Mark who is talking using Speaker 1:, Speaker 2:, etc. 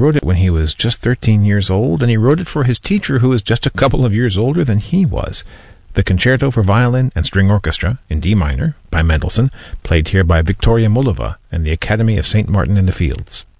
Speaker 1: wrote it when he was just 13 years old, and he wrote it for his teacher who was just a couple of years older than he was. The Concerto for Violin and String Orchestra, in D minor, by Mendelssohn, played here by Victoria Mullova and the Academy of St. Martin in the Fields.